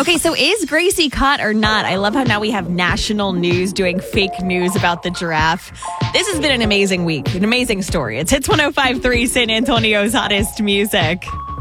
Okay, so is Gracie caught or not? I love how now we have national news doing fake news about the giraffe. This has been an amazing week, an amazing story. It's Hits 105.3, San Antonio's hottest music.